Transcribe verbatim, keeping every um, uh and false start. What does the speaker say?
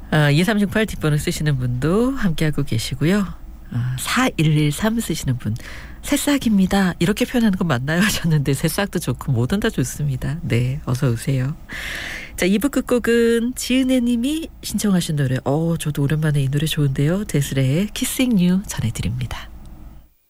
아, 이삼육팔 뒷번호 쓰시는 분도 함께하고 계시고요. 아, 사일일삼 쓰시는 분. 새싹입니다. 이렇게 표현하는 거 맞나요? 하셨는데 새싹도 좋고 뭐든 다 좋습니다. 네, 어서 오세요. 자, 이 부 끝곡은 지은혜 님이 신청하신 노래. 어, 저도 오랜만에 이 노래 좋은데요. 데스레의 키싱 유 전해드립니다.